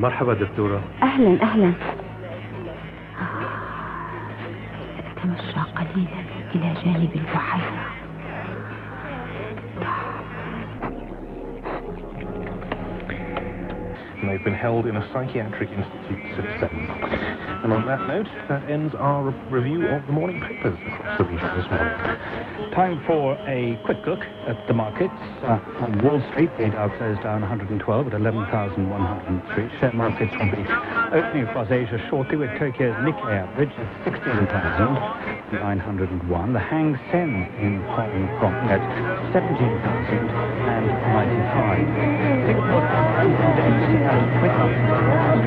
مرحبا دكتورة. أهلا أهلا. سأتمشى قليلا إلى جانب البحيرة. They've been held in a psychiatric institute since then. And on that note, that ends our review of the morning papers across the region this morning. Time for a quick look at the markets. On Wall Street, the Dow closed down 112 at 11,103. Share markets will be opening across Asia shortly, with Tokyo's Nikkei average at 16,901. The Hang Seng in Hong Kong at 17,095. Singapore index at 20,000.